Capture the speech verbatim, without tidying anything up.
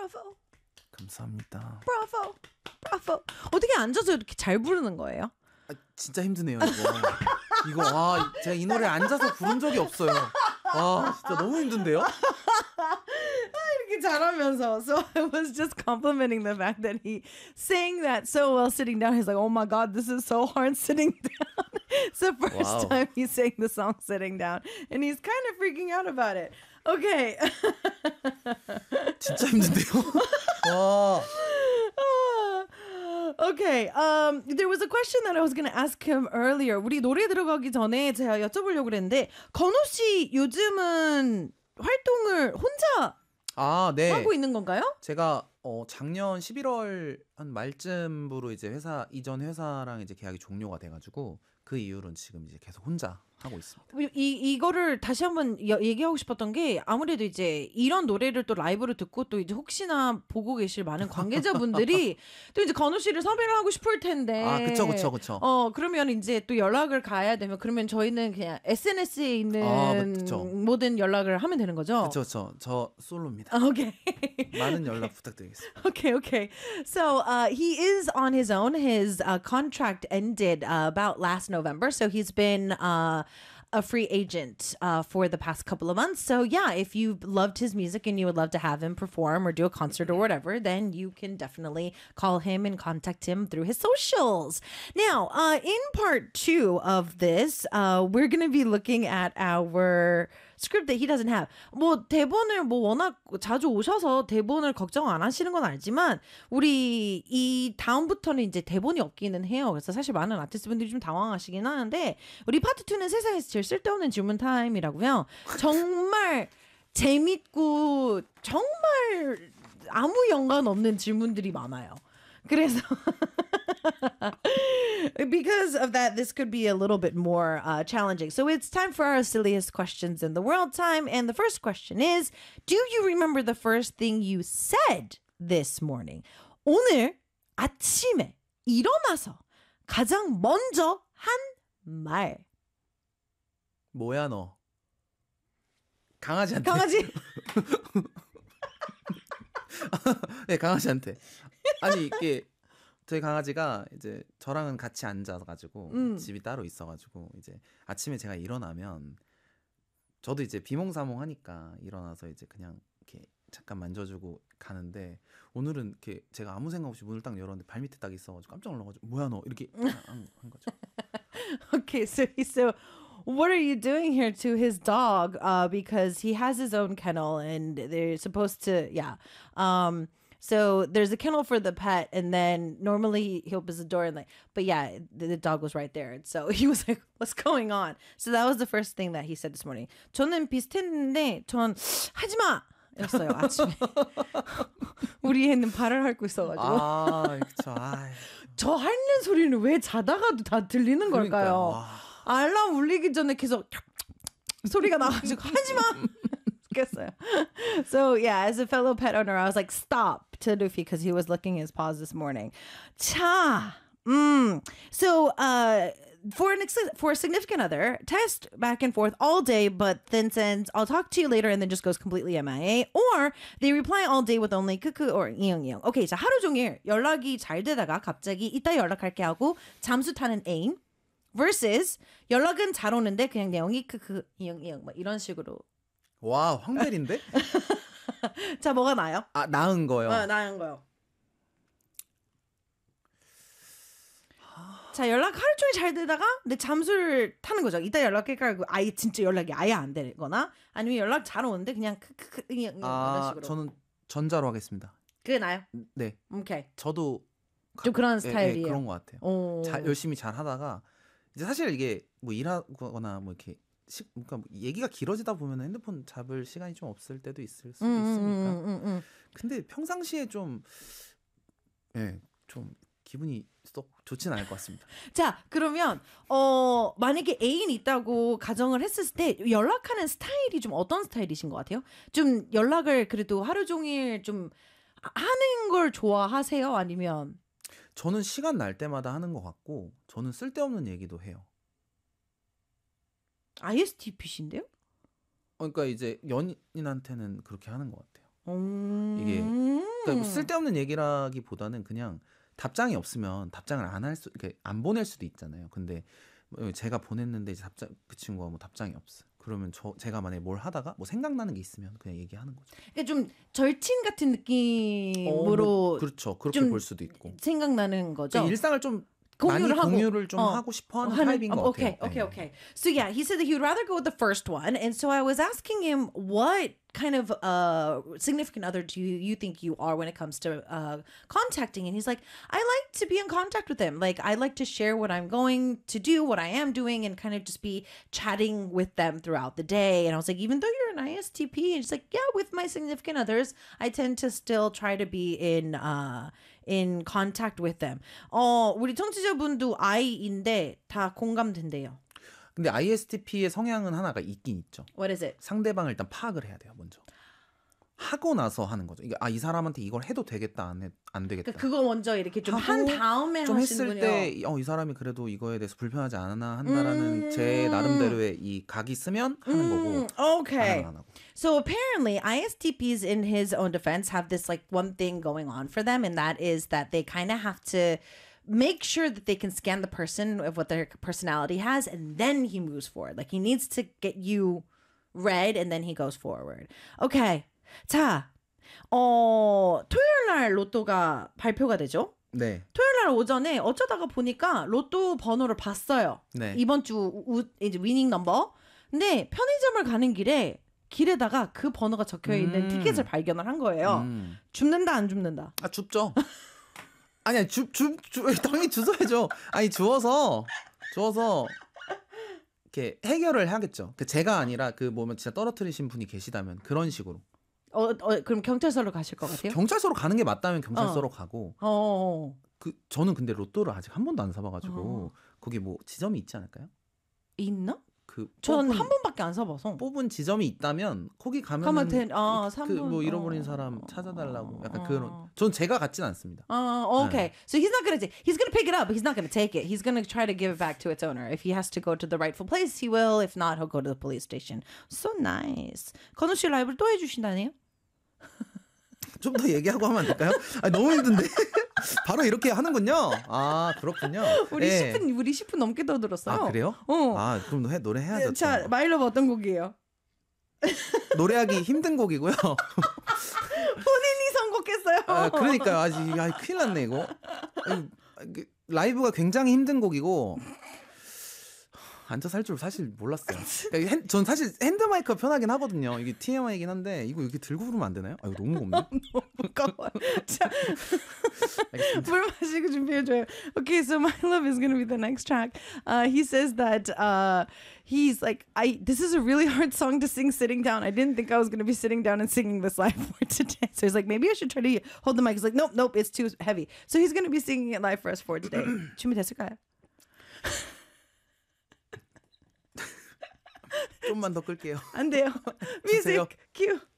브라보. 감사합니다. 브라보. 브라보. 어떻게 앉아서 이렇게 잘 부르는 거예요? 아, 진짜 힘드네요 이거. 이거 와 제가 이 노래 앉아서 부른 적이 없어요. 와 진짜 너무 힘든데요? 이렇게 잘하면서. So I was just complimenting the fact that he sang that so well sitting down. He's like, oh my God, this is so hard sitting down. It's the first Wow. time he sang the song sitting down. And he's kind of freaking out about it. Okay. 진짜 힘든데요? 와. Okay. Um, there was a question that I was going to ask him earlier. 우리 노래 들어가기 전에 제가 여쭤보려고 그랬는데 건우 씨 요즘은 활동을 혼자 아, 네. 하고 있는 건가요? 제가 어, 작년 십일월 한 말쯤부로 이제 회사 이전 회사랑 이제 계약이 종료가 돼가지고 그 이후로는 지금 이제 계속 혼자 하고 있습니다. 이 이거를 다시 한번 여, 얘기하고 싶었던 게 아무래도 이제 이런 노래를 또 라이브로 듣고 또 이제 혹시나 보고 계실 많은 관계자분들이 또 이제 건우 씨를 섭외를 하고 싶을 텐데. 아, 그쵸, 그쵸, 그쵸. 어, 그러면 이제 또 연락을 가야 되면 그러면 저희는 그냥 에스엔에스에 있는 아, 그쵸. 모든 연락을 하면 되는 거죠? 그렇죠, 그렇죠. 저 솔로입니다. 아, 오케이. 많은 연락 부탁드리겠습니다. Okay, okay. So uh, he is on his own. His uh, contract ended uh, about last November. So he's been uh, a free agent uh, for the past couple of months. So yeah, if you loved his music and you would love to have him perform or do a concert or whatever, then you can definitely call him and contact him through his socials. Now, uh, in part two of this, uh, we're going to be looking at our script that he doesn't have. 뭐 대본을 뭐 워낙 자주 오셔서 대본을 걱정 안 하시는 건 알지만 우리 이 다음부터는 이제 대본이 없기는 해요. 그래서 사실 많은 아티스트분들이 좀 당황하시긴 하는데 우리 파트 이는 세상에서 제일 쓸데없는 질문 타임이라고요. 정말 재밌고 정말 아무 연관 없는 질문들이 많아요. 그래서 because of that, this could be a little bit more uh, challenging. So it's time for our silliest questions in the world time. And the first question is, do you remember the first thing you said this morning? 오늘 아침에 일어나서 가장 먼저 한 말. 뭐야 너? 강아지한테. 강아지. 네, 강아지한테. 아니 이게 저희 강아지가 이제 저랑은 같이 앉아가지고 음. 집이 따로 있어가지고 이제 아침에 제가 일어나면 저도 이제 비몽사몽 하니까 일어나서 이제 그냥 이렇게 잠깐 만져주고 가는데 오늘은 이렇게 제가 아무 생각 없이 문을 딱 열었는데 발 밑에 딱 있어가지고 깜짝 놀라가지고 뭐야 너 이렇게 한, 한 거죠. Okay, so so what are you doing here to his dog? Uh, because he has his own kennel and they're supposed to, yeah. Um, so there's a kennel for the pet, and then normally he opens the door and like, but yeah, the, the dog was right there, and so he was like, "What's going on?" So that was the first thing that he said this morning. 저는 비슷했는데 전 하지 마. 였어요 아침에. 우리 애는 발을 핥고 있어가지고. 아, 그쵸. 아이. 저 핥는 소리는 왜 자다가도 다 들리는 걸까요? 그러니까요. 알람 울리기 전에 계속 소리가 나가지고 하지 마. 깼어요. So yeah, as a fellow pet owner, I was like, stop to Luffy because he was licking his paws this morning. 자, mm. So uh, for an ex- for a significant other, text back and forth all day, but then sends, I'll talk to you later, and then just goes completely M I A. Or they reply all day with only 크크 or 이응이응. Okay, 자 하루 종일 연락이 잘 되다가 갑자기 이따 연락할게 하고 잠수 타는 애인. versus 연락은 잘 오는데 그냥 내용이 크크 이응이응 뭐 이런 식으로. 와, 황벨인데? 자, 뭐가 나요? 아, 나은 거요. 어, 나은 거요. 자, 연락 하루 종일 잘 되다가 근데 잠수를 타는 거죠. 이따 연락할까 하고 아예 진짜 연락이 아예 안 되거나 아니면 연락 잘 오는데 그냥 크크크 이런 아, 식으로. 저는 전자로 하겠습니다. 그게 나요? 네. 오케이. 저도 좀 그런 예, 스타일이에요. 예, 그런 것 같아요. 오. 잘 열심히 잘 하다가 이제 사실 이게 뭐 일하거나 뭐 이렇게 시, 그러니까 뭐 얘기가 길어지다 보면 핸드폰 잡을 시간이 좀 없을 때도 있을 수 음, 있으니까. 음, 음, 음. 근데 평상시에 좀 예, 좀 기분이 썩 좋진 않을 것 같습니다. 자, 그러면 어 만약에 애인 있다고 가정을 했을 때 연락하는 스타일이 좀 어떤 스타일이신 것 같아요? 좀 연락을 그래도 하루 종일 좀 하는 걸 좋아하세요? 아니면 저는 시간 날 때마다 하는 것 같고 저는 쓸데없는 얘기도 해요. 아이에스티피신데요? 그러니까 이제 연인한테는 그렇게 하는 것 같아요. 음~ 이게 그러니까 뭐 쓸데없는 얘기라기보다는 그냥 답장이 없으면 답장을 안 할 수, 이렇게 안 보낼 수도 있잖아요. 근데 뭐 제가 보냈는데 이제 답장 그 친구가 뭐 답장이 없어. 그러면 저 제가 만약에 뭘 하다가 뭐 생각나는 게 있으면 그냥 얘기하는 거죠. 그러니까 좀 절친 같은 어, 느낌으로 뭐, 그렇죠. 그렇게 좀 볼 수도 있고. 생각나는 거죠. 그러니까 일상을 좀 많이 공유를 하고. 공유를 좀 어. 하고 싶어하는 하는- 타입인 것 okay, 같아요. okay, 네. okay. So yeah, he said that he would rather go with the first one, and so I was asking him what kind of uh significant other do you, you think you are when it comes to uh contacting, and he's like, I like to be in contact with them. Like I like to share what I'm going to do, what I am doing, and kind of just be chatting with them throughout the day. And I was like, even though you're an I S T P, and she's like, yeah, with my significant others, I tend to still try to be in uh in contact with them. 어, 우리 청취자분도 I인데 다 공감된대요. 근데 아이에스티피의 성향은 하나가 있긴 있죠. What is it? 상대방을 일단 파악을 해야 돼요, 먼저. 하고 나서 하는 거죠. 이게 아, 이 사람한테 이걸 해도 되겠다, 안, 해, 안 되겠다. 그러니까 그거 먼저 이렇게 좀 한 하고 다음에 좀 했을 하시는군요. 때, 어, 이 사람이 그래도 이거에 대해서 불편하지 않나 한다라는 음. 제 나름대로의 이 각이 있으면 하는 거고. Mm, okay. 안 하고. So apparently I S T Ps in his own defense have this like one thing going on for them, and that is that they kind of have to make sure that they can scan the person of what their personality has, and then he moves forward. Like he needs to get you read, and then he goes forward. Okay. 자, 어, 토요일 날 로또가 발표가 되죠? 네. 토요일 날 오전에 어쩌다가 보니까 로또 번호를 봤어요. 네. 이번 주 우, 이제 위닝 넘버. 근데 편의점을 가는 길에 길에다가 그 번호가 적혀 있는 음. 티켓을 발견을 한 거예요. 음. 줍는다 안 줍는다. 아, 줍죠. 아니야, 주, 주, 주, 당연히 주워야죠. 아니, 주워서, 주워서, 이렇게 해결을 하겠죠. 그 제가 아니라 그 뭐면 진짜 떨어뜨리신 분이 계시다면 그런 식으로. 어, 어 그럼 경찰서로 가실 것 같아요? 경찰서로 가는 게 맞다면 경찰서로 가고. 어, 어. 그 저는 근데 로또를 아직 한 번도 안 사봐가지고 어. 거기 뭐 지점이 있지 않을까요? 있나? 그 전 뽑은, 한 번밖에 안 사봐서. 뽑은 지점이 있다면 거기 가면 가면 된, 아, 삼 분. 그뭐 잃어버린 어. 사람 찾아달라고 약간 어. 그런. 전 제가 같진 않습니다. Uh, okay. So he's not gonna take. He's gonna pick it up, but he's not gonna take it. He's gonna try to give it back to its owner. If he has to go to the rightful place, he will. If not, he'll go to the police station. So nice. 건우 씨 라이브를 또 해주신다네요? 좀 더 얘기하고 하면 안 될까요? 아, 너무 힘든데. 바로 이렇게 하는군요. 아, 그렇군요. 우리 예. 십 분 우리 십 분 넘게 더 들었어요. 아, 그래요? 어. 아, 그럼 해, 노래 해야죠. 자, 또. 마일러브 어떤 곡이에요? 노래하기 힘든 곡이고요. 본인이 선곡했어요. 아, 그러니까 아직 아, 큰일 났네 이거. 아니, 그, 라이브가 굉장히 힘든 곡이고 앉아서 할 줄 사실 몰랐어요. 그러니까 핸, 전 사실 핸드마이크가 편하긴 하거든요. 이게 티엠아이긴 한데 이거 이렇게 들고 부르면 안 되나요? 아, 이거 너무 무겁네. 너무 무거워요. 자, 물 마시고 준비해줘요. Okay, so My Love is gonna be the next track. Uh, he says that uh, he's like, I. This is a really hard song to sing sitting down. I didn't think I was gonna be sitting down and singing this live for today. So he's like, maybe I should try to hold the mic. He's like, nope, nope, it's too heavy. So he's gonna be singing it live for us for today. 준비됐을까요? 좀만 더 끌게요. 안 돼요. 주세요. Music cue.